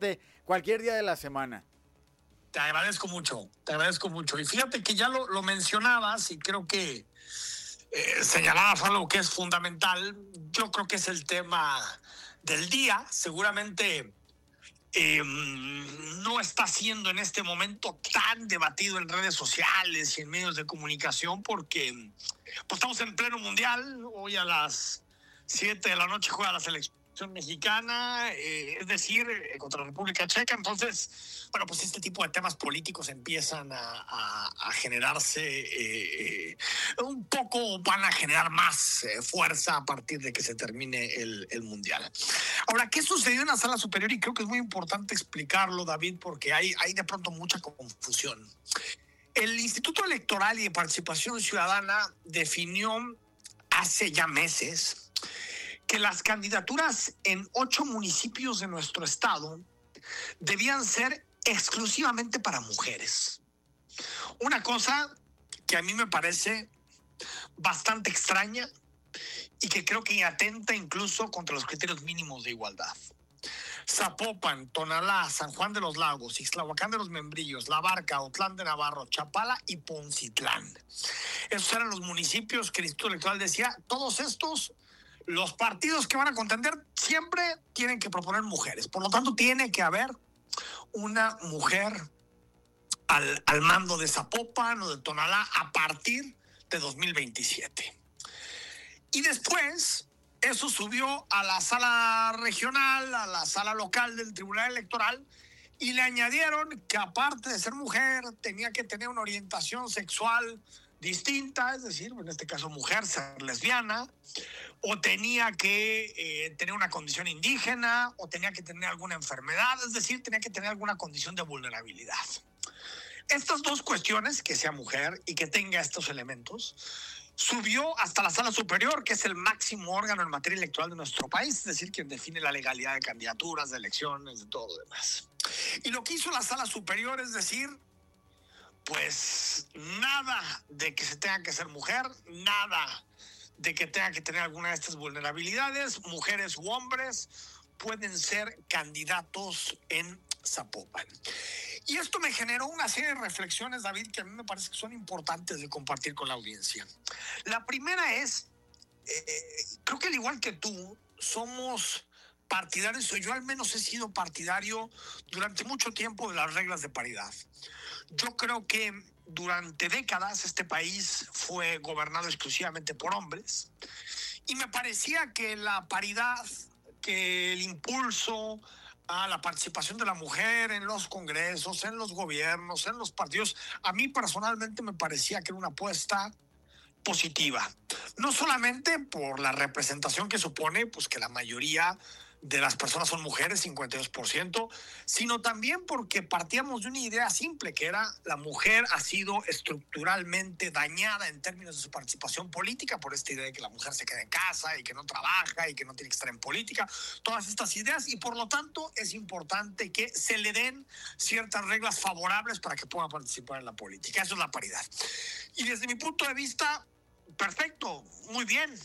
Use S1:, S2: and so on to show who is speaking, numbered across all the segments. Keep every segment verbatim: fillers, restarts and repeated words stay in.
S1: escucharte cualquier día de la semana.
S2: Te agradezco mucho, te agradezco mucho. Y fíjate que ya lo, lo mencionabas y creo que eh, señalabas algo que es fundamental. Yo creo que es el tema del día. Seguramente eh, no está siendo en este momento tan debatido en redes sociales y en medios de comunicación porque pues, estamos en pleno mundial. Hoy a las siete de la noche juega la selección mexicana, eh, es decir, eh, contra la República Checa. Entonces, bueno, pues este tipo de temas políticos empiezan a, a, a generarse eh, eh, un poco, van a generar más eh, fuerza a partir de que se termine el, el Mundial. Ahora, ¿qué sucedió en la Sala Superior? Y creo que es muy importante explicarlo, David, porque hay, hay de pronto mucha confusión. El Instituto Electoral y de Participación Ciudadana definió hace ya meses que las candidaturas en ocho municipios de nuestro estado debían ser exclusivamente para mujeres. Una cosa que a mí me parece bastante extraña y que creo que atenta incluso contra los criterios mínimos de igualdad. Zapopan, Tonalá, San Juan de los Lagos, Ixtlahuacán de los Membrillos, La Barca, Otlán de Navarro, Chapala y Poncitlán. Esos eran los municipios que el Instituto Electoral decía, todos estos, los partidos que van a contender siempre tienen que proponer mujeres. Por lo tanto, tiene que haber una mujer al, al mando de Zapopan o de Tonalá a partir de dos mil veintisiete. Y después, eso subió a la sala regional, a la sala local del Tribunal Electoral, y le añadieron que aparte de ser mujer, tenía que tener una orientación sexual distinta, es decir, en este caso mujer, ser lesbiana, o tenía que eh, tener una condición indígena, o tenía que tener alguna enfermedad, es decir, tenía que tener alguna condición de vulnerabilidad. Estas dos cuestiones, que sea mujer y que tenga estos elementos, subió hasta la Sala Superior, que es el máximo órgano en materia electoral de nuestro país, es decir, quien define la legalidad de candidaturas, de elecciones, de todo lo demás. Y lo que hizo la Sala Superior es decir, pues nada de que se tenga que ser mujer, nada de que tenga que tener alguna de estas vulnerabilidades, mujeres u hombres pueden ser candidatos en Zapopan. Y esto me generó una serie de reflexiones, David, que a mí me parece que son importantes de compartir con la audiencia. La primera es, eh, creo que al igual que tú, somos partidarios, o yo al menos he sido partidario durante mucho tiempo de las reglas de paridad. Yo creo que durante décadas este país fue gobernado exclusivamente por hombres y me parecía que la paridad, que el impulso a la participación de la mujer en los congresos, en los gobiernos, en los partidos, a mí personalmente me parecía que era una apuesta positiva. No solamente por la representación que supone, pues que la mayoría de las personas son mujeres, cincuenta y dos por ciento, sino también porque partíamos de una idea simple, que era la mujer ha sido estructuralmente dañada en términos de su participación política por esta idea de que la mujer se queda en casa y que no trabaja y que no tiene que estar en política, todas estas ideas, y por lo tanto es importante que se le den ciertas reglas favorables para que pueda participar en la política. Eso es la paridad. Y desde mi punto de vista, perfecto, muy bien.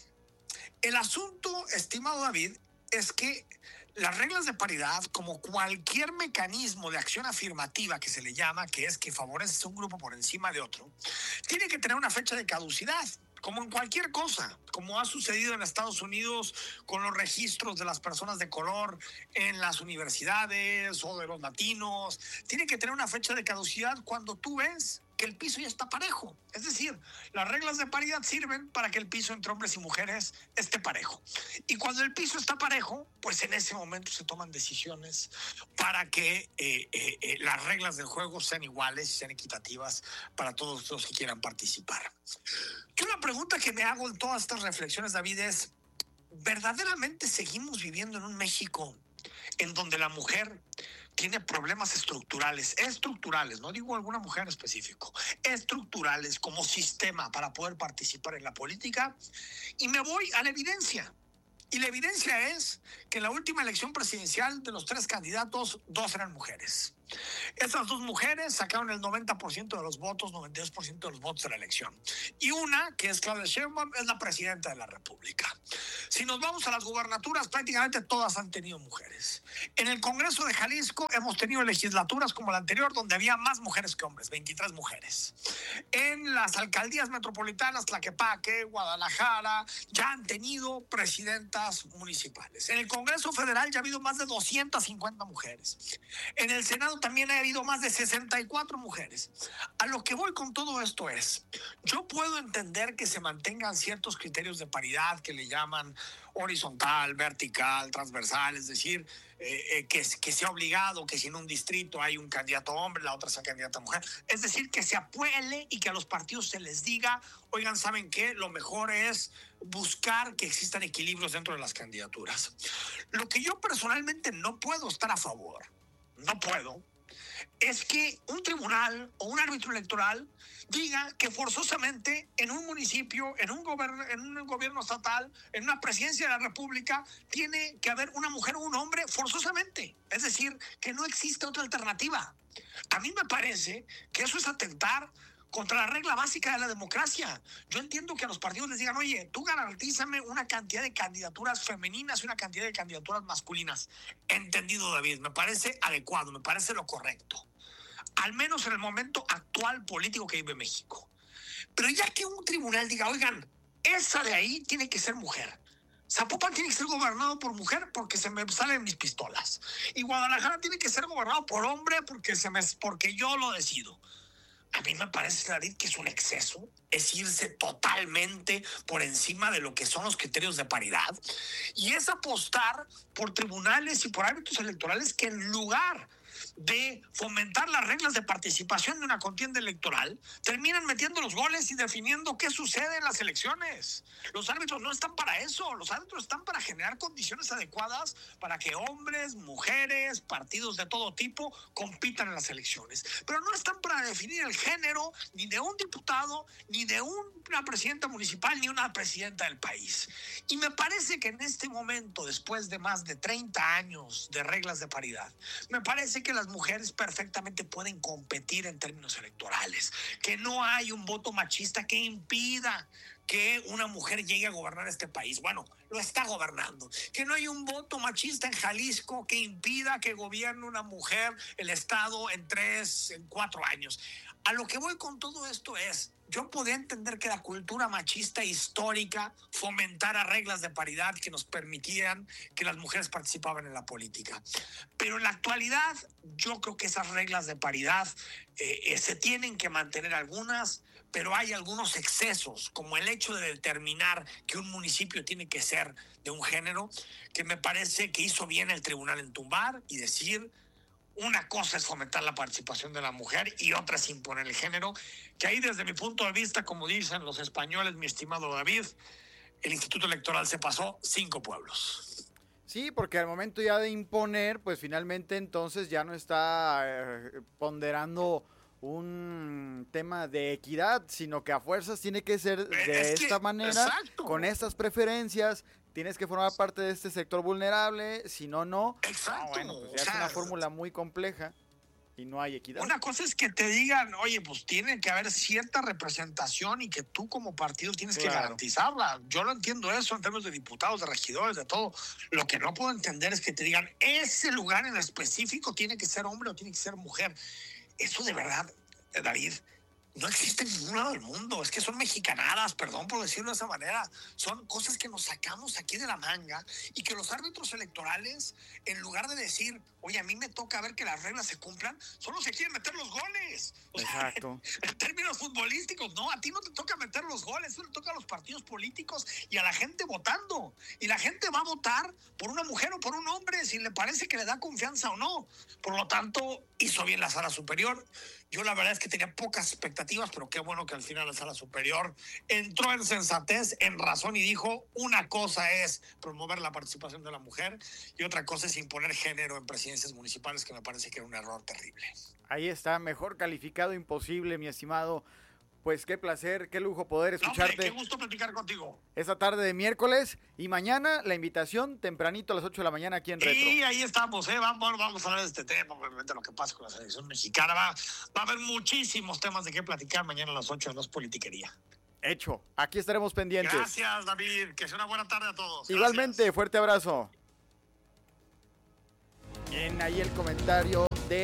S2: El asunto, estimado David, es que las reglas de paridad, como cualquier mecanismo de acción afirmativa que se le llama, que es que favorece a un grupo por encima de otro, tiene que tener una fecha de caducidad, como en cualquier cosa, como ha sucedido en Estados Unidos con los registros de las personas de color en las universidades o de los latinos. Tiene que tener una fecha de caducidad cuando tú ves que el piso ya está parejo. Es decir, las reglas de paridad sirven para que el piso entre hombres y mujeres esté parejo. Y cuando el piso está parejo, pues en ese momento se toman decisiones para que eh, eh, eh, las reglas del juego sean iguales y sean equitativas para todos los que quieran participar. Yo una pregunta que me hago en todas estas reflexiones, David, es, ¿verdaderamente seguimos viviendo en un México en donde la mujer tiene problemas estructurales, estructurales, no digo alguna mujer en específico, estructurales como sistema para poder participar en la política? Y me voy a la evidencia. Y la evidencia es que en la última elección presidencial de los tres candidatos, dos eran mujeres. Esas dos mujeres sacaron el noventa por ciento de los votos, noventa y dos por ciento de los votos de la elección. Y una, que es Claudia Sheinbaum, es la presidenta de la República. Si nos vamos a las gubernaturas, prácticamente todas han tenido mujeres. En el Congreso de Jalisco hemos tenido legislaturas como la anterior, donde había más mujeres que hombres, veintitrés mujeres. En las alcaldías metropolitanas, Tlaquepaque, Guadalajara, ya han tenido presidentas municipales. En el Congreso Federal ya ha habido más de doscientas cincuenta mujeres. En el Senado también ha habido más de sesenta y cuatro mujeres. A lo que voy con todo esto es, yo puedo entender que se mantengan ciertos criterios de paridad que le llaman horizontal, vertical, transversal, es decir, eh, eh, que, que sea obligado que si en un distrito hay un candidato hombre, la otra sea candidata mujer. Es decir, que se apuele y que a los partidos se les diga, oigan, ¿saben qué? Lo mejor es buscar que existan equilibrios dentro de las candidaturas. Lo que yo personalmente no puedo estar a favor, no puedo, es que un tribunal o un árbitro electoral diga que forzosamente en un municipio, en un gobierno, en un gobierno estatal, en una presidencia de la República, tiene que haber una mujer o un hombre forzosamente. Es decir, que no existe otra alternativa. A mí me parece que eso es atentar contra la regla básica de la democracia. Yo entiendo que a los partidos les digan, oye, tú garantízame una cantidad de candidaturas femeninas y una cantidad de candidaturas masculinas. Entendido, David, me parece adecuado, me parece lo correcto. Al menos en el momento actual político que vive México. Pero ya que un tribunal diga, oigan, esa de ahí tiene que ser mujer. Zapopan tiene que ser gobernado por mujer porque se me salen mis pistolas. Y Guadalajara tiene que ser gobernado por hombre porque, se me, porque yo lo decido. A mí me parece, David, que es un exceso, es irse totalmente por encima de lo que son los criterios de paridad y es apostar por tribunales y por árbitros electorales que en lugar de fomentar las reglas de participación de una contienda electoral, terminan metiendo los goles y definiendo qué sucede en las elecciones. Los árbitros no están para eso, los árbitros están para generar condiciones adecuadas para que hombres, mujeres, partidos de todo tipo compitan en las elecciones. Pero no están para definir el género ni de un diputado, ni de una presidenta municipal, ni una presidenta del país. Y me parece que en este momento, después de más de treinta años de reglas de paridad, me parece que las mujeres perfectamente pueden competir en términos electorales, que no hay un voto machista que impida que una mujer llegue a gobernar este país. Bueno, lo está gobernando. Que no hay un voto machista en Jalisco que impida que gobierne una mujer el Estado en tres, en cuatro años. A lo que voy con todo esto es, yo podía entender que la cultura machista histórica fomentara reglas de paridad que nos permitieran que las mujeres participaban en la política. Pero en la actualidad, yo creo que esas reglas de paridad eh, eh, se tienen que mantener algunas, pero hay algunos excesos, como el hecho de determinar que un municipio tiene que ser de un género, que me parece que hizo bien el tribunal en tumbar y decir, una cosa es fomentar la participación de la mujer y otra es imponer el género, que ahí desde mi punto de vista, como dicen los españoles, mi estimado David, el Instituto Electoral se pasó cinco pueblos.
S1: Sí, porque al momento ya de imponer, pues finalmente entonces ya no está eh, ponderando un tema de equidad, sino que a fuerzas tiene que ser de
S2: es
S1: esta
S2: que,
S1: manera,
S2: exacto.
S1: Con estas preferencias, tienes que formar parte de este sector vulnerable, si no, no.
S2: Exacto.
S1: Ah, bueno, pues ya
S2: o sea,
S1: es una fórmula muy compleja y no hay equidad.
S2: Una cosa es que te digan, oye, pues tiene que haber cierta representación y que tú como partido tienes claro. que garantizarla. Yo lo entiendo eso en términos de diputados, de regidores, de todo. Lo que no puedo entender es que te digan, ese lugar en específico tiene que ser hombre o tiene que ser mujer. Eso de verdad, David, no existe en ningún lado del mundo. Es que son mexicanadas, perdón por decirlo de esa manera. Son cosas que nos sacamos aquí de la manga y que los árbitros electorales, en lugar de decir, oye, a mí me toca ver que las reglas se cumplan, solo se quieren meter los goles. O
S1: Exacto.
S2: Sea, en, en términos futbolísticos, no, a ti no te toca meter los goles, eso le toca a los partidos políticos y a la gente votando. Y la gente va a votar por una mujer o por un hombre si le parece que le da confianza o no. Por lo tanto, hizo bien la sala superior. Yo la verdad es que tenía pocas expectativas, pero qué bueno que al final la sala superior entró en sensatez, en razón y dijo, una cosa es promover la participación de la mujer y otra cosa es imponer género en presidencias municipales, que me parece que era un error terrible.
S1: Ahí está, mejor calificado imposible, mi estimado. pues qué placer, qué lujo poder escucharte.
S2: No, hombre, qué gusto platicar contigo.
S1: Esta tarde de miércoles y mañana la invitación tempranito a las ocho de la mañana aquí en Retro.
S2: Sí, ahí estamos, ¿eh? Vamos, vamos a hablar de este tema, obviamente lo que pasa con la selección mexicana. Va, va a haber muchísimos temas de qué platicar mañana a las ocho, no es politiquería.
S1: Hecho, aquí estaremos pendientes.
S2: Gracias, David, que sea una buena tarde a todos.
S1: Igualmente,
S2: Gracias.
S1: fuerte abrazo. Bien, ahí el comentario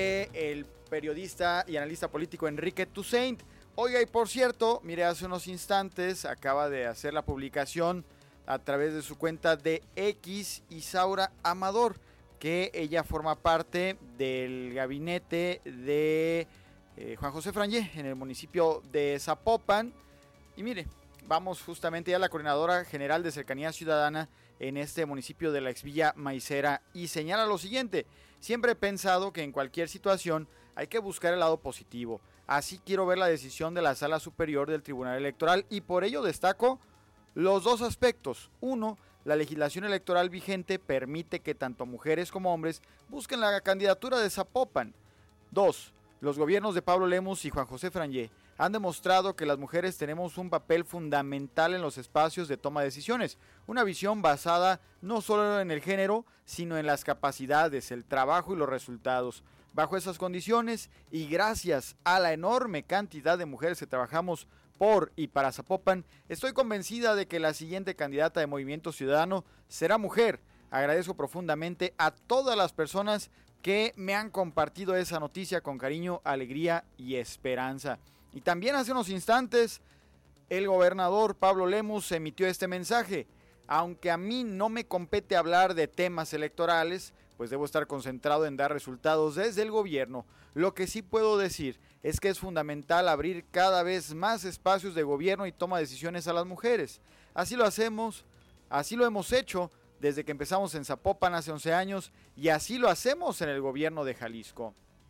S1: del periodista y analista político Enrique Toussaint. Oiga, y por cierto, mire, hace unos instantes acaba de hacer la publicación a través de su cuenta de X, Isaura Amador, que ella forma parte del gabinete de eh, Juan José Frangé en el municipio de Zapopan. Y mire, vamos justamente a la coordinadora general de Cercanía Ciudadana en este municipio de la exvilla Maicera y señala lo siguiente: siempre he pensado que en cualquier situación hay que buscar el lado positivo. Así quiero ver la decisión de la Sala Superior del Tribunal Electoral y por ello destaco los dos aspectos. Uno, la legislación electoral vigente permite que tanto mujeres como hombres busquen la candidatura de Zapopan. Dos, los gobiernos de Pablo Lemus y Juan José Frangé han demostrado que las mujeres tenemos un papel fundamental en los espacios de toma de decisiones. Una visión basada no solo en el género, sino en las capacidades, el trabajo y los resultados. Bajo esas condiciones y gracias a la enorme cantidad de mujeres que trabajamos por y para Zapopan, estoy convencida de que la siguiente candidata de Movimiento Ciudadano será mujer. Agradezco profundamente a todas las personas que me han compartido esa noticia con cariño, alegría y esperanza. Y también hace unos instantes el gobernador Pablo Lemus emitió este mensaje: aunque a mí no me compete hablar de temas electorales, pues debo estar concentrado en dar resultados desde el gobierno. Lo que sí puedo decir es que es fundamental abrir cada vez más espacios de gobierno y toma de decisiones a las mujeres. Así lo hacemos, así lo hemos hecho desde que empezamos en Zapopan hace once años y así lo hacemos en el gobierno de Jalisco.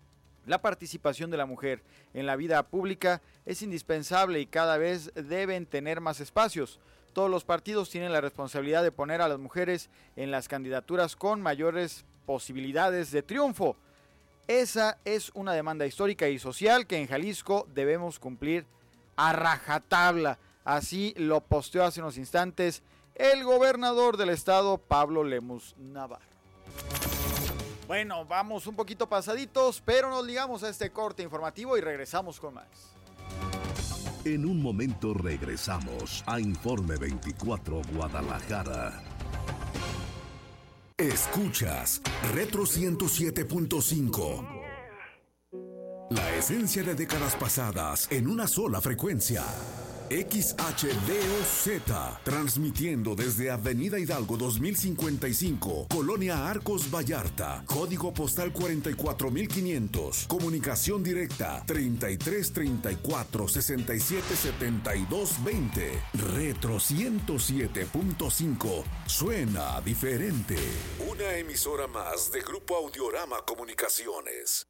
S1: La participación de la mujer en la vida pública es indispensable y cada vez deben tener más espacios. Todos los partidos tienen la responsabilidad de poner a las mujeres en las candidaturas con mayores posibilidades de triunfo. Esa es una demanda histórica y social que en Jalisco debemos cumplir a rajatabla. Así lo posteó hace unos instantes el gobernador del estado, Pablo Lemus Navarro. Bueno, vamos un poquito pasaditos, pero nos ligamos a este corte informativo y regresamos con más.
S3: En un momento regresamos a Informe veinticuatro Guadalajara. Escuchas Retro ciento siete punto cinco. La esencia de décadas pasadas en una sola frecuencia. X H D O Z, transmitiendo desde Avenida Hidalgo dos mil cincuenta y cinco, Colonia Arcos Vallarta, código postal cuarenta y cuatro mil quinientos, comunicación directa treinta y tres treinta y cuatro sesenta y siete setenta y dos veinte. Retro ciento siete punto cinco, suena diferente. Una emisora más de Grupo Audiorama Comunicaciones.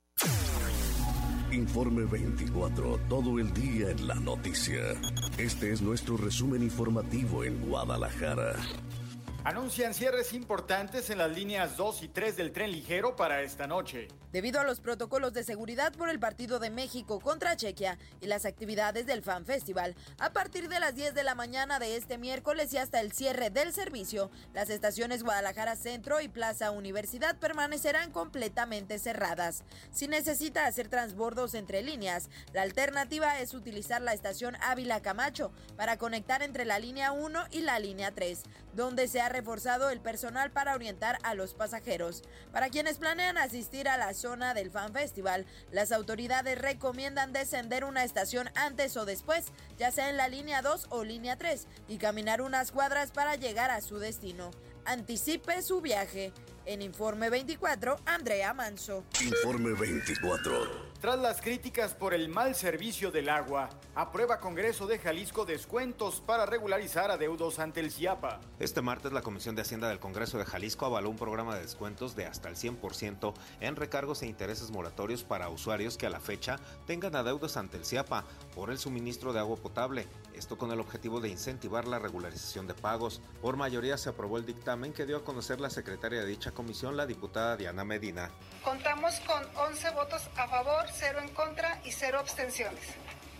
S3: Informe veinticuatro, todo el día en la noticia. Este es nuestro resumen informativo en Guadalajara.
S1: Anuncian cierres importantes en las líneas dos y tres del tren ligero para esta noche.
S4: Debido a los protocolos de seguridad por el partido de México contra Chequia y las actividades del Fan Festival, a partir de las diez de la mañana de este miércoles y hasta el cierre del servicio, las estaciones Guadalajara Centro y Plaza Universidad permanecerán completamente cerradas. Si necesita hacer transbordos entre líneas, la alternativa es utilizar la estación Ávila Camacho para conectar entre la línea uno y la línea tres, donde se ha reforzado el personal para orientar a los pasajeros. Para quienes planean asistir a la zona del Fan Festival, las autoridades recomiendan descender una estación antes o después, ya sea en la línea dos o línea tres, y caminar unas cuadras para llegar a su destino. Anticipe su viaje. En Informe veinticuatro, Andrea Manso.
S3: Informe veinticuatro.
S1: Tras las críticas por el mal servicio del agua, aprueba Congreso de Jalisco descuentos para regularizar adeudos ante el CIAPA.
S5: Este martes la Comisión de Hacienda del Congreso de Jalisco avaló un programa de descuentos de hasta el cien por ciento en recargos e intereses moratorios para usuarios que a la fecha tengan adeudos ante el CIAPA por el suministro de agua potable. Esto con el objetivo de incentivar la regularización de pagos. Por mayoría se aprobó el dictamen que dio a conocer la secretaria de dicha comisión, la diputada Diana Medina.
S6: Contamos con once votos a favor, cero en contra y cero abstenciones.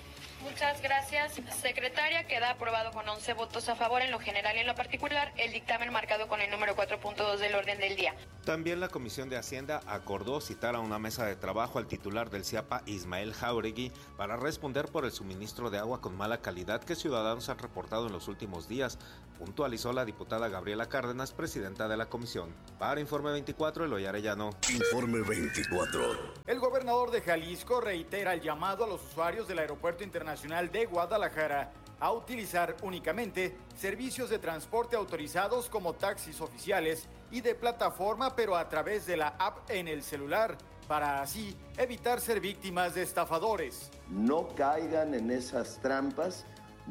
S6: Muchas gracias, secretaria. Queda aprobado con once votos a favor en lo general y en lo particular el dictamen marcado con el número cuatro punto dos del orden del día.
S5: También la Comisión de Hacienda acordó citar a una mesa de trabajo al titular del CIAPA, Ismael Jáuregui, para responder por el suministro de agua con mala calidad que ciudadanos han reportado en los últimos días, puntualizó la diputada Gabriela Cárdenas, presidenta de la comisión. Para Informe veinticuatro, Eloy Arellano.
S3: Informe veinticuatro.
S1: El gobernador de Jalisco reitera el llamado a los usuarios del Aeropuerto Internacional de Guadalajara a utilizar únicamente servicios de transporte autorizados como taxis oficiales y de plataforma, pero a través de la app en el celular, para así evitar ser víctimas de estafadores.
S7: No caigan en esas trampas,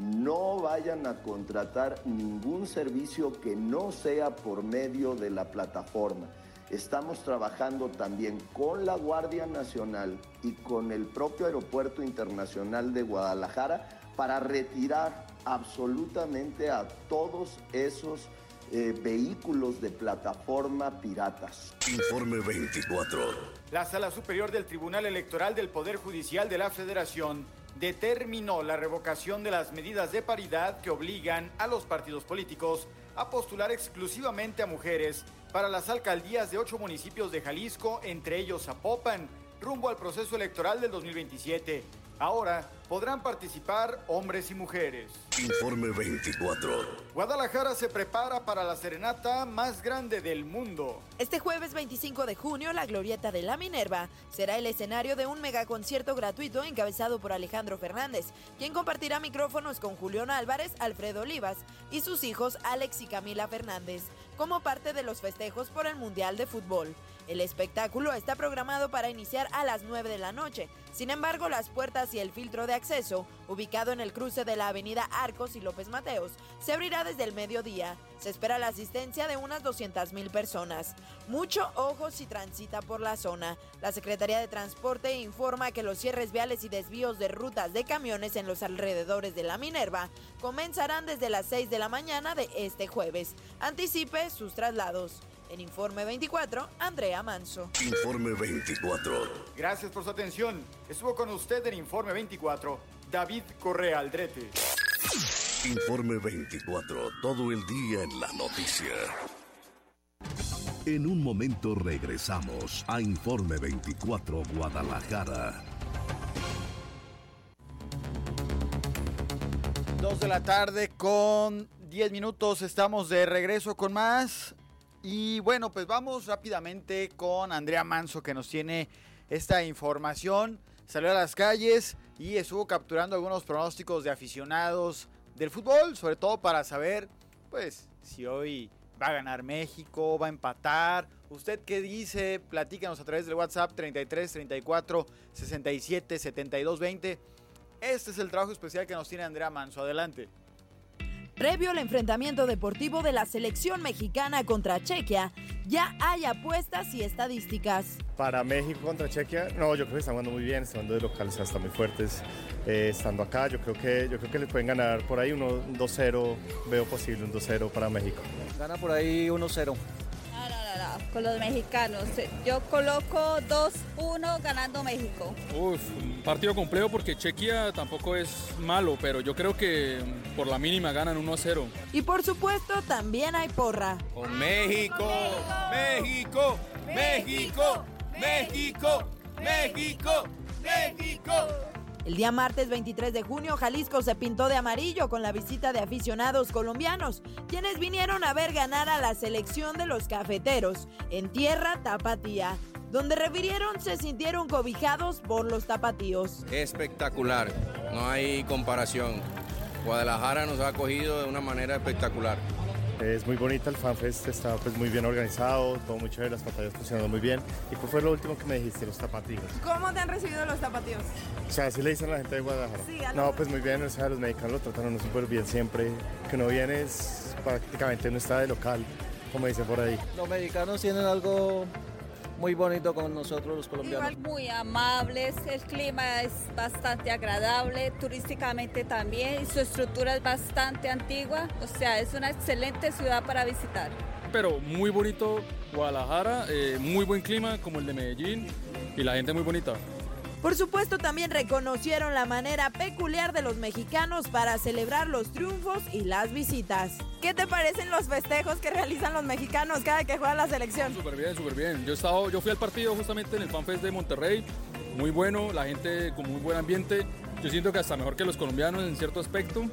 S7: no vayan a contratar ningún servicio que no sea por medio de la plataforma. Estamos trabajando también con la Guardia Nacional y con el propio Aeropuerto Internacional de Guadalajara para retirar absolutamente a todos esos eh, vehículos de plataforma piratas.
S3: Informe veinticuatro.
S1: La Sala Superior del Tribunal Electoral del Poder Judicial de la Federación determinó la revocación de las medidas de paridad que obligan a los partidos políticos a postular exclusivamente a mujeres para las alcaldías de ocho municipios de Jalisco, entre ellos Zapopan, rumbo al proceso electoral del dos mil veintisiete. Ahora podrán participar hombres y mujeres.
S3: Informe veinticuatro.
S1: Guadalajara se prepara para la serenata más grande del mundo.
S4: Este jueves veinticinco de junio, la Glorieta de la Minerva será el escenario de un megaconcierto gratuito encabezado por Alejandro Fernández, quien compartirá micrófonos con Julián Álvarez, Alfredo Olivas y sus hijos Alex y Camila Fernández, como parte de los festejos por el Mundial de Fútbol. El espectáculo está programado para iniciar a las nueve de la noche. Sin embargo, las puertas y el filtro de acceso, ubicado en el cruce de la avenida Arcos y López Mateos, se abrirá desde el mediodía. Se espera la asistencia de unas doscientas mil personas. Mucho ojo si transita por la zona. La Secretaría de Transporte informa que los cierres viales y desvíos de rutas de camiones en los alrededores de la Minerva comenzarán desde las seis de la mañana de este jueves. Anticipe sus traslados. En Informe veinticuatro, Andrea Manso.
S3: Informe veinticuatro.
S1: Gracias por su atención. Estuvo con usted en Informe veinticuatro, David Correa Aldrete.
S3: Informe veinticuatro, todo el día en la noticia. En un momento regresamos a Informe veinticuatro Guadalajara.
S1: Dos de la tarde con diez minutos, estamos de regreso con más. Y bueno, pues vamos rápidamente con Andrea Manso, que nos tiene esta información. Salió a las calles y estuvo capturando algunos pronósticos de aficionados del fútbol, sobre todo para saber, pues, si hoy va a ganar México, va a empatar. ¿Usted qué dice? Platícanos a través del WhatsApp treinta y tres, treinta y cuatro, sesenta y siete, setenta y dos, veinte. Este es el trabajo especial que nos tiene Andrea Manso. Adelante.
S4: Previo al enfrentamiento deportivo de la selección mexicana contra Chequia, ya hay apuestas y estadísticas.
S8: Para México contra Chequia, no, yo creo que están jugando muy bien, están jugando de local, o sea, están muy fuertes. Eh, estando acá, yo creo que yo creo que les pueden ganar por ahí un dos cero, veo posible un dos cero para México.
S9: Gana por ahí uno cero.
S10: No, no, no, no, con los mexicanos. Yo coloco dos uno ganando México.
S11: Uf, un partido complejo porque Chequia tampoco es malo, pero yo creo que por la mínima ganan uno a cero.
S4: Y por supuesto también hay porra.
S12: Con México, México, México, México, México, México.
S4: El día martes veintitrés de junio, Jalisco se pintó de amarillo con la visita de aficionados colombianos, quienes vinieron a ver ganar a la selección de los cafeteros en tierra tapatía, donde refirieron se sintieron cobijados por los tapatíos.
S12: Espectacular, no hay comparación. Guadalajara nos ha acogido de una manera espectacular.
S8: Es muy bonita el FanFest, está pues muy bien organizado, todo muy chévere, las pantallas funcionando muy bien. ¿Y cuál fue lo último que me dijiste, los tapatíos?
S13: ¿Cómo te han recibido los tapatíos?
S8: O sea, ¿sí le dicen a la gente de Guadalajara?
S13: Sí, a
S8: No, pues muy bien, o sea, los mexicanos lo tratan a uno súper bien siempre. Que uno viene es prácticamente no está de local, como dicen por ahí.
S9: Los mexicanos tienen algo muy bonito con nosotros los colombianos.
S10: Igual muy amables, el clima es bastante agradable, turísticamente también, y su estructura es bastante antigua, o sea, es una excelente ciudad para visitar.
S11: Pero muy bonito Guadalajara, eh, muy buen clima como el de Medellín y la gente muy bonita.
S4: Por supuesto, también reconocieron la manera peculiar de los mexicanos para celebrar los triunfos y las visitas.
S13: ¿Qué te parecen los festejos que realizan los mexicanos cada que juega la selección?
S11: Súper bien, súper bien. Yo, he estado, yo fui al partido justamente en el FanFest de Monterrey, muy bueno, la gente con muy buen ambiente. Yo siento que hasta mejor que los colombianos en cierto aspecto.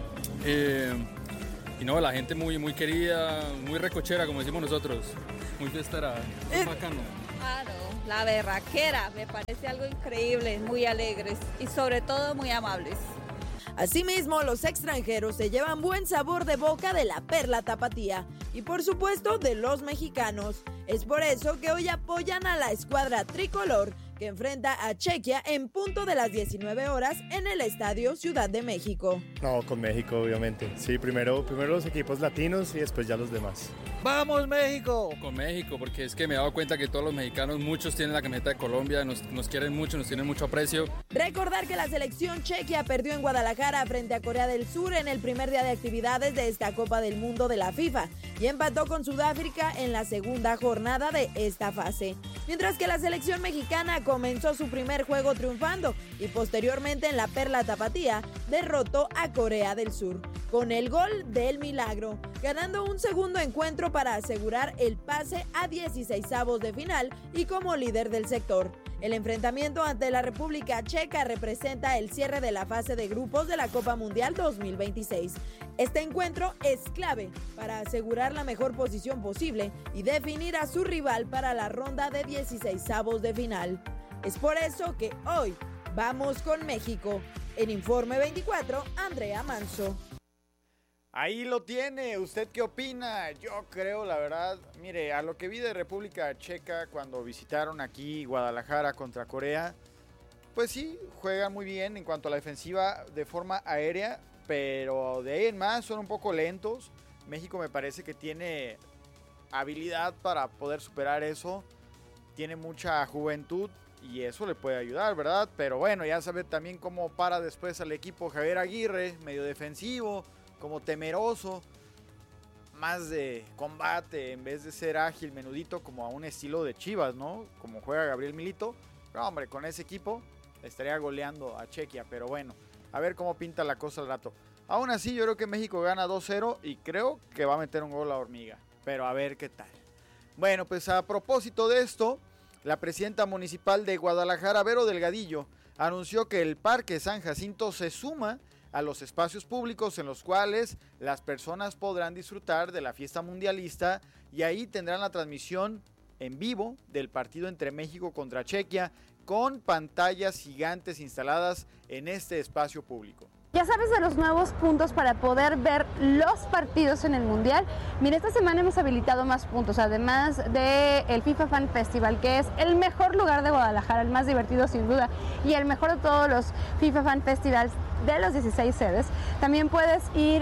S11: Eh, y no, la gente muy, muy querida, muy recochera, como decimos nosotros. Muy fiestera, muy bacano.
S10: Claro, la berraquera, me parece algo increíble, muy alegres y sobre todo muy amables.
S4: Asimismo, los extranjeros se llevan buen sabor de boca de la perla tapatía y por supuesto de los mexicanos. Es por eso que hoy apoyan a la escuadra tricolor que enfrenta a Chequia en punto de las diecinueve horas en el Estadio Ciudad de México.
S8: No, con México obviamente. Sí, primero, primero los equipos latinos y después ya los demás.
S9: ¡Vamos México!
S11: Con México, porque es que me he dado cuenta que todos los mexicanos, muchos tienen la camiseta de Colombia, nos, nos quieren mucho, nos tienen mucho aprecio.
S4: Recordar que la selección chequia perdió en Guadalajara frente a Corea del Sur en el primer día de actividades de esta Copa del Mundo de la FIFA y empató con Sudáfrica en la segunda jornada de esta fase. Mientras que la selección mexicana comenzó su primer juego triunfando y posteriormente en la perla tapatía derrotó a Corea del Sur con el gol del milagro, ganando un segundo encuentro para asegurar el pase a dieciseisavos de final y como líder del sector. El enfrentamiento ante la República Checa representa el cierre de la fase de grupos de la Copa Mundial dos mil veintiséis. Este encuentro es clave para asegurar la mejor posición posible y definir a su rival para la ronda de dieciseisavos de final. Es por eso que hoy vamos con México. En Informe veinticuatro, Andrea Manso.
S1: Ahí lo tiene, ¿usted qué opina? Yo creo, la verdad, mire, a lo que vi de República Checa cuando visitaron aquí Guadalajara contra Corea, pues sí, juegan muy bien en cuanto a la defensiva de forma aérea, pero de ahí en más son un poco lentos. México me parece que tiene habilidad para poder superar eso, tiene mucha juventud y eso le puede ayudar, ¿verdad? Pero bueno, ya sabe también cómo para después al equipo Javier Aguirre, medio defensivo, como temeroso, más de combate en vez de ser ágil, menudito, como a un estilo de Chivas, ¿no? Como juega Gabriel Milito. Pero hombre, con ese equipo estaría goleando a Chequia, pero bueno, a ver cómo pinta la cosa al rato. Aún así, yo creo que México gana dos cero y creo que va a meter un gol a Hormiga, pero a ver qué tal. Bueno, pues a propósito de esto, la presidenta municipal de Guadalajara, Vero Delgadillo, anunció que el Parque San Jacinto se suma a los espacios públicos en los cuales las personas podrán disfrutar de la fiesta mundialista y ahí tendrán la transmisión en vivo del partido entre México contra Chequia con pantallas gigantes instaladas en este espacio público.
S14: ¿Ya sabes de los nuevos puntos para poder ver los partidos en el Mundial? Mira, esta semana hemos habilitado más puntos, además del FIFA Fan Festival, que es el mejor lugar de Guadalajara, el más divertido sin duda, y el mejor de todos los FIFA Fan Festivals de los dieciséis sedes. También puedes ir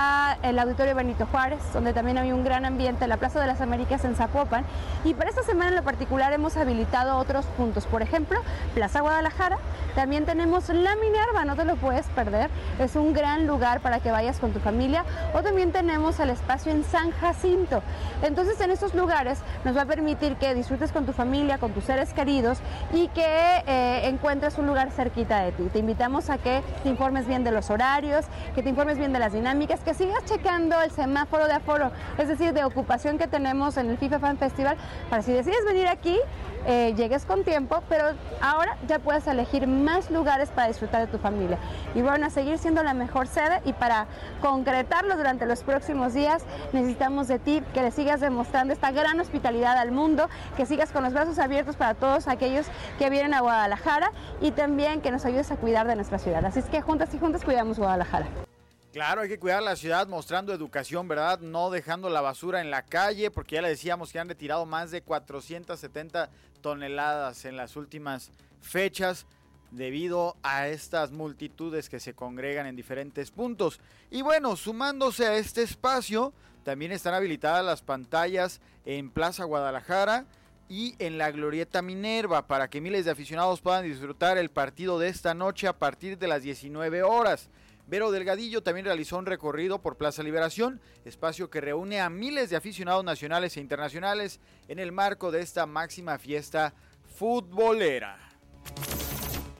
S14: al Auditorio Benito Juárez, donde también hay un gran ambiente, la Plaza de las Américas en Zapopan. Y para esta semana en lo particular hemos habilitado otros puntos, por ejemplo, Plaza Guadalajara. También tenemos la Minerva, no te lo puedes perder, es un gran lugar para que vayas con tu familia. O también tenemos el espacio en San Jacinto. Entonces en estos lugares nos va a permitir que disfrutes con tu familia, con tus seres queridos y que eh, encuentres un lugar cerquita de ti. Te invitamos a que te informes bien de los horarios, que te informes bien de las dinámicas, que sigas checando el semáforo de aforo, es decir, de ocupación que tenemos en el FIFA Fan Festival, para si decides venir aquí, eh, llegues con tiempo, pero ahora ya puedes elegir más lugares para disfrutar de tu familia. Y bueno, a seguir siendo la mejor sede, y para concretarlo durante los próximos días, necesitamos de ti que le sigas demostrando esta gran hospitalidad al mundo, que sigas con los brazos abiertos para todos aquellos que vienen a Guadalajara y también que nos ayudes a cuidar de nuestra ciudad. Así es que juntas y juntas cuidamos Guadalajara.
S1: Claro, hay que cuidar la ciudad mostrando educación, ¿verdad? No dejando la basura en la calle, porque ya le decíamos que han retirado más de cuatrocientas setenta toneladas en las últimas fechas debido a estas multitudes que se congregan en diferentes puntos. Y bueno, sumándose a este espacio, también están habilitadas las pantallas en Plaza Guadalajara y en la Glorieta Minerva para que miles de aficionados puedan disfrutar el partido de esta noche a partir de las diecinueve horas. Vero Delgadillo también realizó un recorrido por Plaza Liberación, espacio que reúne a miles de aficionados nacionales e internacionales en el marco de esta máxima fiesta futbolera.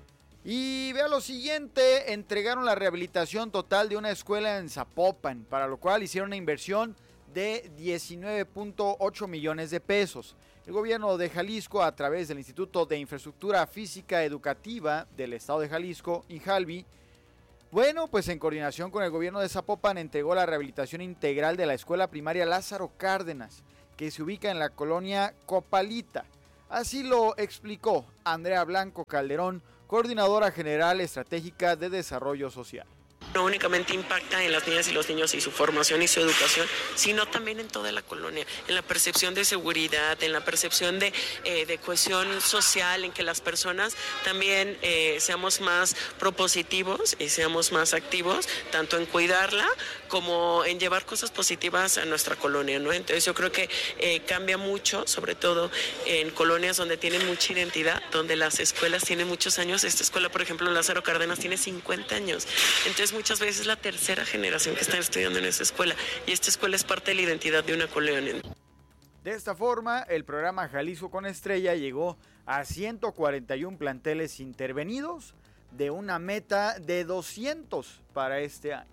S1: Y vea lo siguiente, entregaron la rehabilitación total de una escuela en Zapopan, para lo cual hicieron una inversión de diecinueve punto ocho millones de pesos. El gobierno de Jalisco, a través del Instituto de Infraestructura Física Educativa del Estado de Jalisco, INJALVI, bueno, pues en coordinación con el gobierno de Zapopan, entregó la rehabilitación integral de la escuela primaria Lázaro Cárdenas, que se ubica en la colonia Copalita. Así lo explicó Andrea Blanco Calderón, coordinadora general estratégica de desarrollo social.
S15: No únicamente impacta en las niñas y los niños y su formación y su educación, sino también en toda la colonia, en la percepción de seguridad, en la percepción de, eh, de cohesión social, en que las personas también eh, seamos más propositivos y seamos más activos, tanto en cuidarla como en llevar cosas positivas a nuestra colonia, ¿no? Entonces yo creo que eh, cambia mucho, sobre todo en colonias donde tienen mucha identidad, donde las escuelas tienen muchos años. Esta escuela, por ejemplo, Lázaro Cárdenas, tiene cincuenta años. Entonces muchas veces es la tercera generación que están estudiando en esa escuela, y esta escuela es parte de la identidad de una colonia.
S1: De esta forma, el programa Jalisco con Estrella llegó a ciento cuarenta y uno planteles intervenidos, de una meta de doscientos para este año.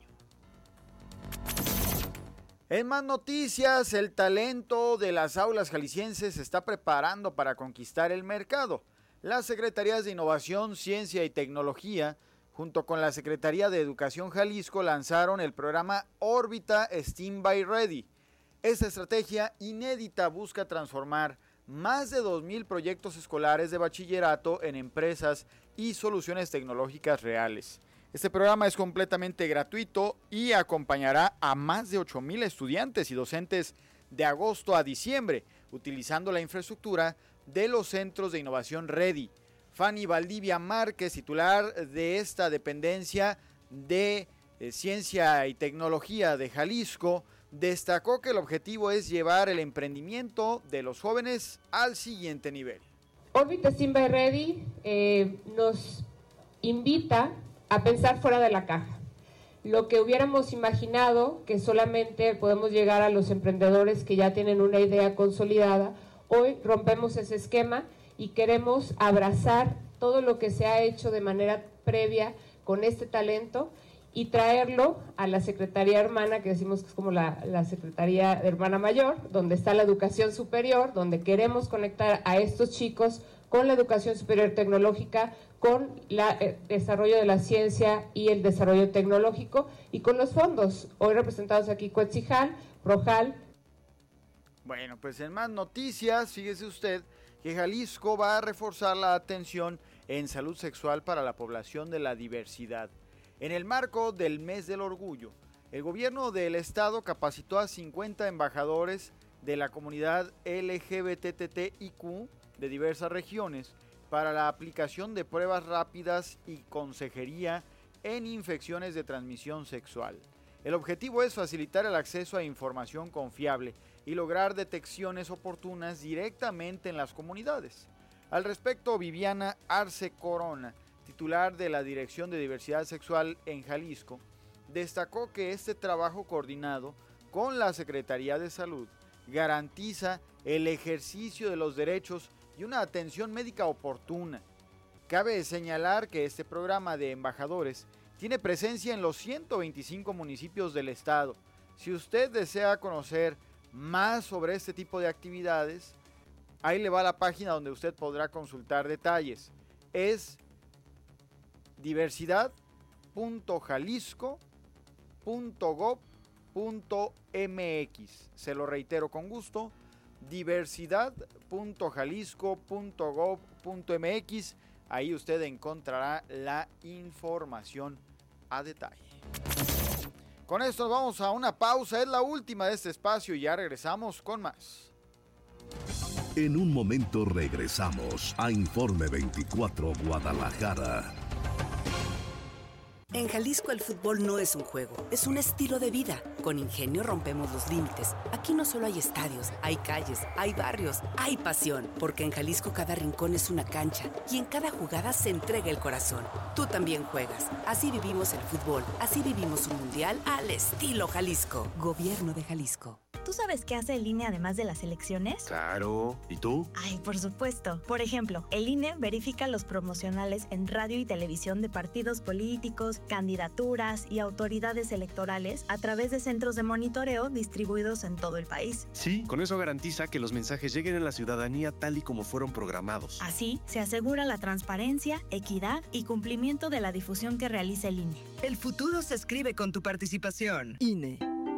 S1: En más noticias, el talento de las aulas jaliscienses se está preparando para conquistar el mercado. Las Secretarías de Innovación, Ciencia y Tecnología, junto con la Secretaría de Educación Jalisco, lanzaron el programa Órbita STEAM by Ready. Esta estrategia inédita busca transformar más de dos mil proyectos escolares de bachillerato en empresas y soluciones tecnológicas reales. Este programa es completamente gratuito y acompañará a más de ocho mil estudiantes y docentes de agosto a diciembre, utilizando la infraestructura de los Centros de Innovación Ready. Fanny Valdivia Márquez, titular de esta dependencia de eh, Ciencia y Tecnología de Jalisco, destacó que el objetivo es llevar el emprendimiento de los jóvenes al siguiente nivel.
S16: Órbita STEAM by Ready eh, nos invita a pensar fuera de la caja. Lo que hubiéramos imaginado que solamente podemos llegar a los emprendedores que ya tienen una idea consolidada, hoy rompemos ese esquema y queremos abrazar todo lo que se ha hecho de manera previa con este talento y traerlo a la Secretaría Hermana, que decimos que es como la, la Secretaría Hermana Mayor, donde está la educación superior, donde queremos conectar a estos chicos con la educación superior tecnológica, con el eh, desarrollo de la ciencia y el desarrollo tecnológico, y con los fondos, hoy representados aquí Cuetzijal, Projal.
S1: Bueno, pues en más noticias, fíjese usted que Jalisco va a reforzar la atención en salud sexual para la población de la diversidad. En el marco del Mes del Orgullo, el gobierno del estado capacitó a cincuenta embajadores de la comunidad L G B T T I Q de diversas regiones para la aplicación de pruebas rápidas y consejería en infecciones de transmisión sexual. El objetivo es facilitar el acceso a información confiable y lograr detecciones oportunas directamente en las comunidades. Al respecto, Viviana Arce Corona, titular de la Dirección de Diversidad Sexual en Jalisco, destacó que este trabajo coordinado con la Secretaría de Salud garantiza el ejercicio de los derechos y una atención médica oportuna. Cabe señalar que este programa de embajadores tiene presencia en los ciento veinticinco municipios del estado. Si usted desea conocer más sobre este tipo de actividades, ahí le va la página donde usted podrá consultar detalles. Es diversidad punto jalisco punto gob punto m x. Se lo reitero con gusto, diversidad punto jalisco punto gob punto m x. Ahí usted encontrará la información a detalle. Con esto vamos a una pausa, es la última de este espacio y ya regresamos con más.
S3: En un momento regresamos a Informe veinticuatro Guadalajara.
S17: En Jalisco el fútbol no es un juego, es un estilo de vida. Con Ingenio rompemos los límites. Aquí no solo hay estadios, hay calles, hay barrios, hay pasión. Porque en Jalisco cada rincón es una cancha y en cada jugada se entrega el corazón. Tú también juegas. Así vivimos el fútbol, así vivimos un mundial al estilo Jalisco. Gobierno de Jalisco.
S18: ¿tú sabes qué hace el I N E además de las elecciones?
S19: Claro. ¿Y tú?
S18: Ay, por supuesto. Por ejemplo, el I N E verifica los promocionales en radio y televisión de partidos políticos, candidaturas y autoridades electorales a través de centros de monitoreo distribuidos en todo el país.
S19: Sí, con eso garantiza que los mensajes lleguen a la ciudadanía tal y como fueron programados.
S18: Así, se asegura la transparencia, equidad y cumplimiento de la difusión que realiza el I N E.
S20: El futuro se escribe con tu participación. I N E.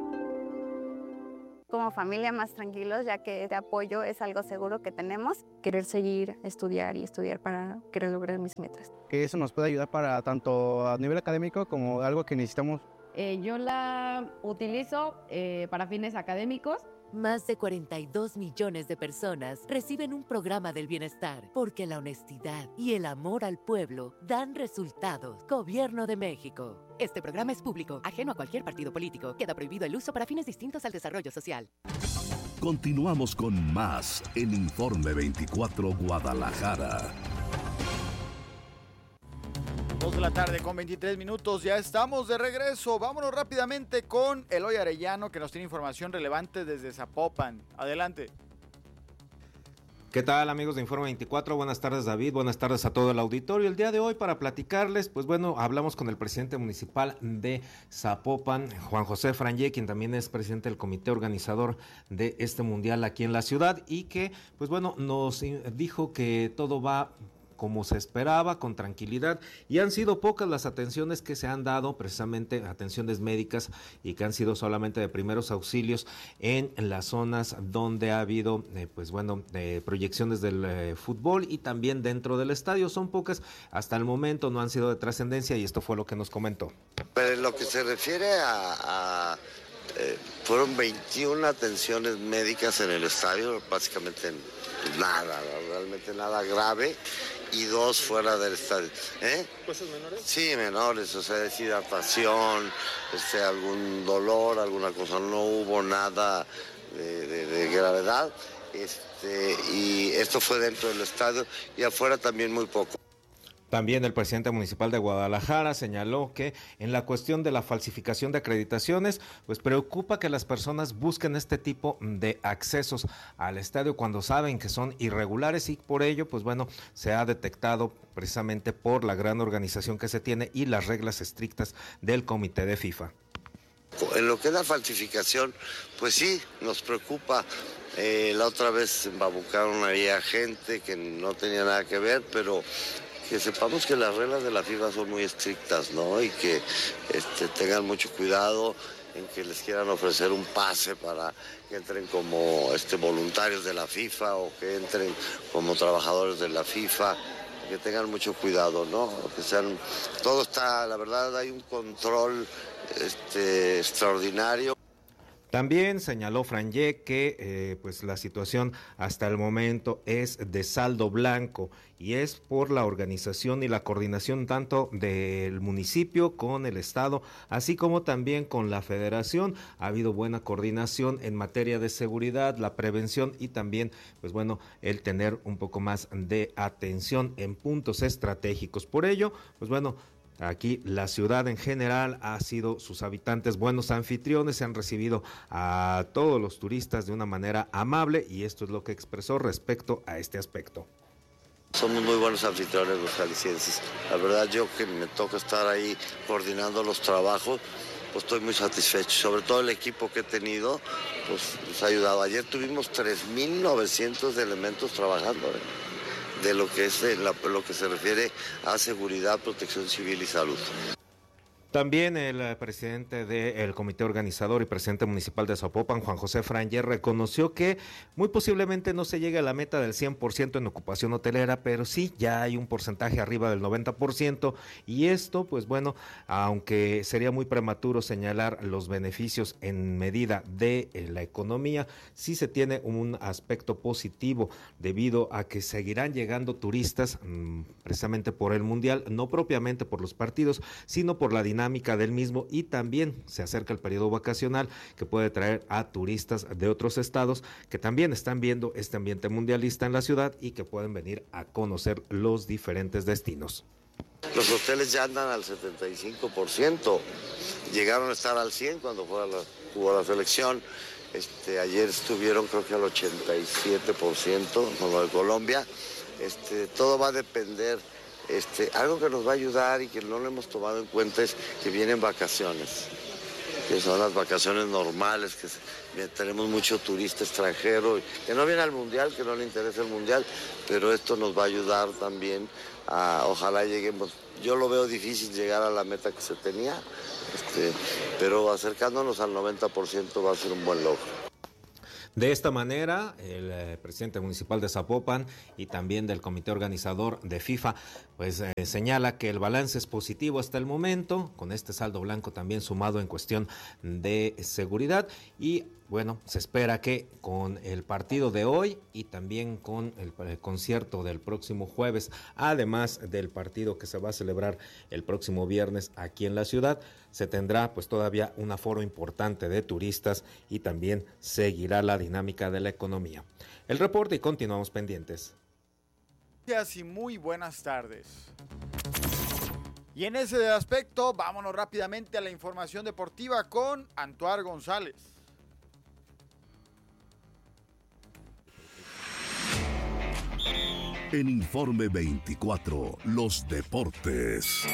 S21: Como familia más tranquilos, ya que este apoyo es algo seguro que tenemos.
S22: Querer seguir, estudiar y estudiar para querer lograr mis metas.
S23: Que eso nos puede ayudar para tanto a nivel académico como algo que necesitamos.
S24: Eh, yo la utilizo eh, para fines académicos.
S25: Más de cuarenta y dos millones de personas reciben un programa del bienestar porque la honestidad y el amor al pueblo dan resultados. Gobierno de México. Este programa es público, ajeno a cualquier partido político. Queda prohibido el uso para fines distintos al desarrollo social.
S3: Continuamos con más en Informe veinticuatro Guadalajara.
S1: dos de la tarde con veintitrés minutos, ya estamos de regreso. Vámonos rápidamente con Eloy Arellano, que nos tiene información relevante desde Zapopan. Adelante.
S5: ¿Qué tal, amigos de Informe veinticuatro? Buenas tardes, David, buenas tardes a todo el auditorio. El día de hoy, para platicarles, pues bueno, hablamos con el presidente municipal de Zapopan, Juan José Frangé, quien también es presidente del comité organizador de este mundial aquí en la ciudad, y que, pues bueno, nos dijo que todo va como se esperaba, con tranquilidad, y han sido pocas las atenciones que se han dado, precisamente atenciones médicas, y que han sido solamente de primeros auxilios en, en las zonas donde ha habido, eh, pues bueno, eh, proyecciones del eh, fútbol y también dentro del estadio. Son pocas, hasta el momento no han sido de trascendencia, y esto fue lo que nos comentó.
S26: Pero en lo que se refiere a... a... Eh, fueron veintiuna atenciones médicas en el estadio, básicamente nada, realmente nada grave, y dos fuera del estadio. ¿Eh?
S27: ¿Cosas menores?
S26: Sí, menores, o sea, deshidratación, este, algún dolor, alguna cosa, no hubo nada de, de, de gravedad, este, y esto fue dentro del estadio, y afuera también muy poco.
S5: También el presidente municipal de Guadalajara señaló que en la cuestión de la falsificación de acreditaciones, pues preocupa que las personas busquen este tipo de accesos al estadio cuando saben que son irregulares, y por ello, pues bueno, se ha detectado precisamente por la gran organización que se tiene y las reglas estrictas del comité de FIFA.
S26: En lo que es la falsificación, pues sí, nos preocupa. Eh, la otra vez embabucaron ahí a gente que no tenía nada que ver, pero que sepamos que las reglas de la FIFA son muy estrictas, ¿no? Y que este, tengan mucho cuidado en que les quieran ofrecer un pase para que entren como este, voluntarios de la FIFA o que entren como trabajadores de la FIFA, que tengan mucho cuidado, ¿no? Que sean, todo está, la verdad, hay un control este, extraordinario.
S5: También señaló Frangé que eh, pues la situación hasta el momento es de saldo blanco, y es por la organización y la coordinación tanto del municipio con el estado, así como también con la federación. Ha habido buena coordinación en materia de seguridad, la prevención y también, pues bueno, el tener un poco más de atención en puntos estratégicos. Por ello, pues bueno, aquí la ciudad en general ha sido, sus habitantes, buenos anfitriones, se han recibido a todos los turistas de una manera amable, y esto es lo que expresó respecto a este aspecto.
S26: Somos muy buenos anfitriones los jaliscienses. La verdad, yo que me toca estar ahí coordinando los trabajos, pues estoy muy satisfecho. Sobre todo el equipo que he tenido, pues nos ha ayudado. Ayer tuvimos tres mil novecientos elementos trabajando, ¿eh? de lo que es la, lo que se refiere a seguridad, protección civil y salud.
S5: También el presidente del comité organizador y presidente municipal de Zapopan, Juan José Frangé, reconoció que muy posiblemente no se llegue a la meta del cien por ciento en ocupación hotelera, pero sí ya hay un porcentaje arriba del noventa por ciento, y esto, pues bueno, aunque sería muy prematuro señalar los beneficios en medida de la economía, sí se tiene un aspecto positivo debido a que seguirán llegando turistas mmm, precisamente por el Mundial, no propiamente por los partidos, sino por la dinámica del mismo, y también se acerca el periodo vacacional que puede traer a turistas de otros estados que también están viendo este ambiente mundialista en la ciudad y que pueden venir a conocer los diferentes destinos.
S26: Los hoteles ya andan al setenta y cinco por ciento, llegaron a estar al cien por ciento cuando fue la, jugó la selección, Este, ayer estuvieron creo que al ochenta y siete por ciento, como de Colombia. Este, todo va a depender. Este, algo que nos va a ayudar y que no lo hemos tomado en cuenta es que vienen vacaciones, que son las vacaciones normales, que tenemos mucho turista extranjero, que no viene al mundial, que no le interesa el mundial, pero esto nos va a ayudar también a, ojalá lleguemos, yo lo veo difícil llegar a la meta que se tenía, este, pero acercándonos al noventa por ciento va a ser un buen logro.
S5: De esta manera, el eh, presidente municipal de Zapopan y también del comité organizador de FIFA, pues eh, señala que el balance es positivo hasta el momento, con este saldo blanco también sumado en cuestión de seguridad y bueno, se espera que con el partido de hoy y también con el, el concierto del próximo jueves, además del partido que se va a celebrar el próximo viernes aquí en la ciudad, se tendrá pues todavía un aforo importante de turistas y también seguirá la dinámica de la economía. El reporte y continuamos pendientes.
S1: Gracias y muy buenas tardes. Y en ese aspecto, vámonos rápidamente a la información deportiva con Antoine González.
S3: En Informe veinticuatro, los deportes.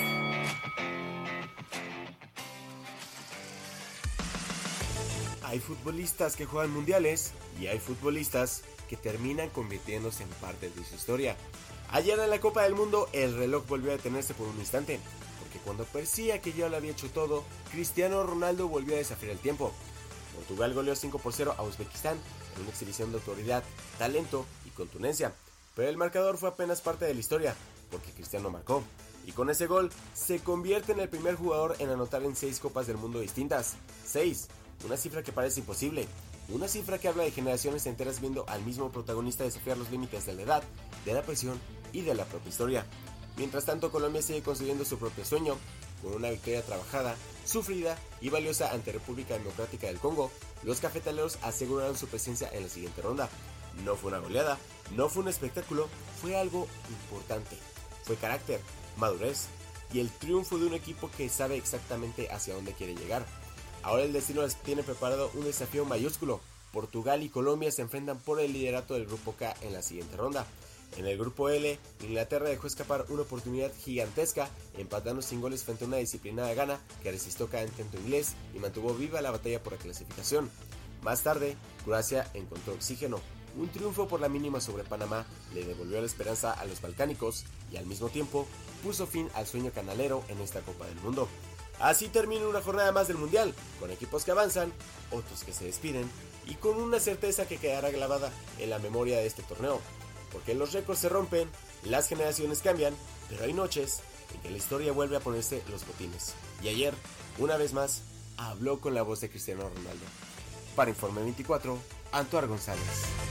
S2: Hay futbolistas que juegan mundiales y hay futbolistas que terminan convirtiéndose en parte de su historia. Ayer en la Copa del Mundo el reloj volvió a detenerse por un instante, porque cuando parecía que ya lo había hecho todo, Cristiano Ronaldo volvió a desafiar el tiempo. Portugal goleó cinco por cero a Uzbekistán en una exhibición de autoridad, talento y contundencia. Pero el marcador fue apenas parte de la historia, porque Cristiano marcó. Y con ese gol, se convierte en el primer jugador en anotar en seis Copas del Mundo distintas. seis, una cifra que parece imposible. Una cifra que habla de generaciones enteras viendo al mismo protagonista desafiar los límites de la edad, de la presión y de la propia historia. Mientras tanto, Colombia sigue construyendo su propio sueño, con una victoria trabajada, sufrida y valiosa ante República Democrática del Congo. Los cafetaleros aseguraron su presencia en la siguiente ronda. No fue una goleada, no fue un espectáculo, fue algo importante. Fue carácter, madurez y el triunfo de un equipo que sabe exactamente hacia dónde quiere llegar. Ahora el destino les tiene preparado un desafío mayúsculo. Portugal y Colombia se enfrentan por el liderato del grupo K en la siguiente ronda. En el grupo L, Inglaterra dejó escapar una oportunidad gigantesca, empatando sin goles frente a una disciplinada Ghana que resistió cada intento inglés y mantuvo viva la batalla por la clasificación. Más tarde, Croacia encontró oxígeno. Un triunfo por la mínima sobre Panamá le devolvió la esperanza a los balcánicos y al mismo tiempo puso fin al sueño canalero en esta Copa del Mundo. Así termina una jornada más del Mundial, con equipos que avanzan, otros que se despiden y con una certeza que quedará grabada en la memoria de este torneo. Porque los récords se rompen, las generaciones cambian, pero hay noches en que la historia vuelve a ponerse los botines. Y ayer, una vez más, habló con la voz de Cristiano Ronaldo. Para Informe veinticuatro, Antoine González.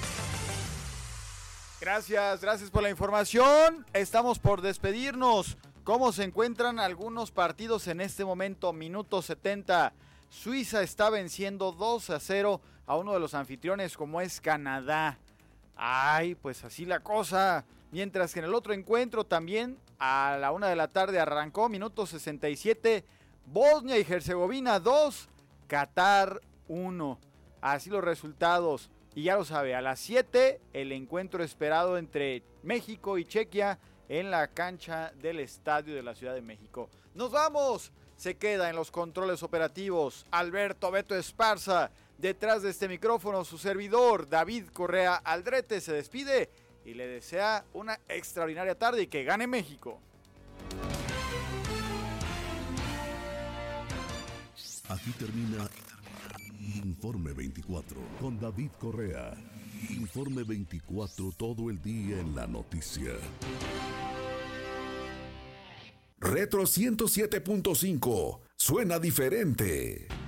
S1: Gracias, gracias por la información. Estamos por despedirnos. ¿Cómo se encuentran algunos partidos en este momento? Minuto setenta. Suiza está venciendo dos a cero a uno de los anfitriones como es Canadá. Ay, pues así la cosa. Mientras que en el otro encuentro también a la una de la tarde arrancó, minuto sesenta y siete. Bosnia y Herzegovina dos, Qatar uno. Así los resultados. Y ya lo sabe, a las siete el encuentro esperado entre México y Chequia en la cancha del Estadio de la Ciudad de México. ¡Nos vamos! Se queda en los controles operativos Alberto Beto Esparza. Detrás de este micrófono su servidor David Correa Aldrete se despide y le desea una extraordinaria tarde y que gane México.
S3: Aquí termina Informe veinticuatro con David Correa. Informe veinticuatro, todo el día en la noticia. Retro ciento siete punto cinco. Suena diferente.